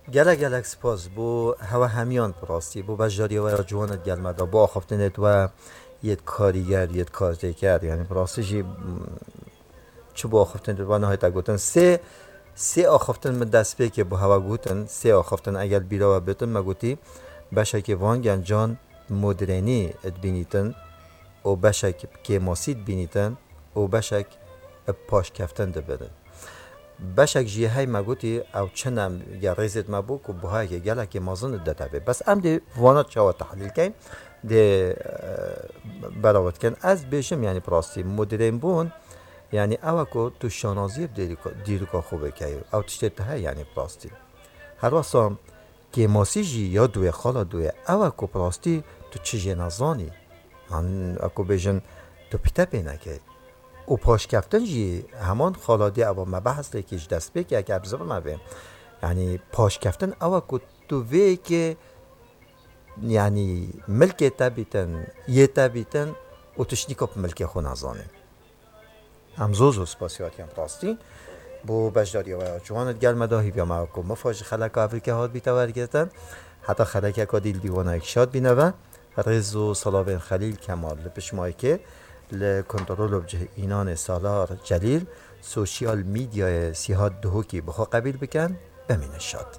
گلک سپاس بو هوا همیان پراستی بو بجاری و جوانت گلمدا با خفتنت و یه کاریگر یه کارتکر یعنی پراستی جی چو با خفتن و نهایت گوتن سه آخفتن من دست به که با هوا گوتن سه آخفتن اگر بیرا و بتن مگوتی بشه که وانگن جان مدرنی اد بینیتن او بشه که ماسید بینیتن او بشه پاش کفتن ده بدن بشک جیه های مگوتی او چنم یا ریزت مبو که بهای که گله که مازن ده به بس ام دی وانات چاوا تحلیل کن دی براوت کن از بیشم یعنی پراستی مدرن بون یعنی اوه که تو شانازی دیرو خوبه که او تشتت های یعنی پراستی هر واسه که ماسی جی یا دوی خالا دوی اوه که پراستی تو چیجی نزانی اکو بیشن تو پیتا بینه که او پاش کفتن جی همان خالاده او مبحث لیکیش دست بی که اگه ابزار مبین یعنی پاش کفتن او که تو وی که یعنی ملک تا بیتن یه تا بیتن او تشنی کپ ملک خون ازانه همزوزو سپاسیات کن راستی بو بجداری و جوانت گل مداهی بیا معکم مفاج خلق آفریقا هاد بیتا ورگتن حتی خلق اکا دیل دیوانا اکشاد بینوه رزو صلاوین خلیل کمال لپشمایی که لکنترول بجه اینان سالار جلیل سوشیال میدیا سیهاد دهو کی بخوا قبیل بکن بمین شاد